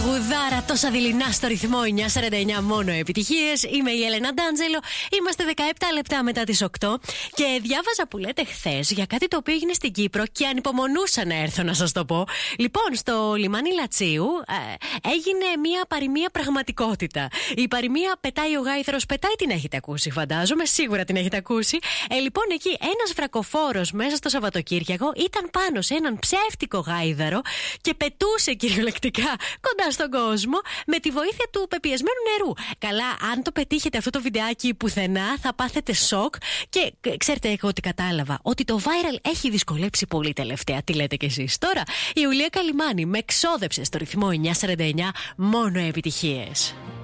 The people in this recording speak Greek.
Τραγουδάρα τόσα δειλινά στο ρυθμό 949 μόνο επιτυχίες. Είμαι η Έλενα Ντάντζελο. Είμαστε 17 λεπτά μετά τις 8. Και διάβαζα που λέτε χθες για κάτι το οποίο έγινε στην Κύπρο και ανυπομονούσα να έρθω να σας το πω. Λοιπόν, στο λιμάνι Λατσίου έγινε μια παροιμία πραγματικότητα. Η παροιμία πετάει ο γάιδαρος πετάει, την έχετε ακούσει, φαντάζομαι. Σίγουρα την έχετε ακούσει. Λοιπόν, εκεί ένας βρακοφόρος μέσα στο Σαββατοκύριακο ήταν πάνω σε έναν ψεύτικο γάιδαρο και πετούσε κυριολεκτικά κοντά στον κόσμο με τη βοήθεια του πεπιεσμένου νερού. Καλά, αν το πετύχετε αυτό το βιντεάκι πουθενά, θα πάθετε σοκ. Και ξέρετε, εγώ ότι κατάλαβα ότι το viral έχει δυσκολέψει πολύ τελευταία. Τι λέτε κι εσείς? Τώρα, η Ιουλία Καλιμάνη με εξόδεψε στο ρυθμό 949 μόνο επιτυχίες.